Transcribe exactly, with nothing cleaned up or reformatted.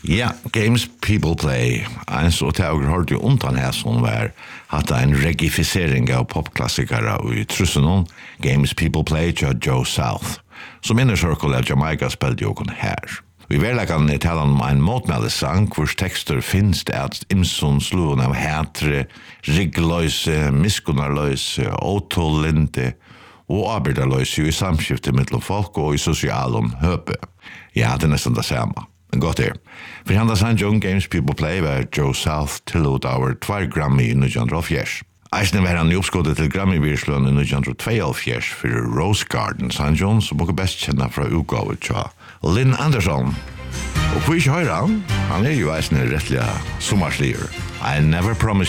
Ja, Games People Play. En så tager hørte jo undan her som var hatt en regifisering av popklassikere i trussen Games People Play til Joe South. Som inner circle av Jamaica spilte jo kun her. Vi verlekan er tala om en motmeldesang hvors tekster finnes det at imson sluen av hætre, riggløyse, miskunnarløyse, åtålinte og arbeidarløyse i samskiftet mellom folk og i sosialum høpe. Ja, det er nesten det samme. Men godt er. For handa sanjung Games People Play var Joe South tillot over tvær Grammy i nitjan fjers. Eisne var han i oppskottet til Grammy-virsløn i nitjan fjers for Rose Garden sanjung, som boka best kjenna fra utgavet tja Lynn Anderson. Og hvor ikke høyre han? Han er jo eisne rettelig sommarslier. I never promised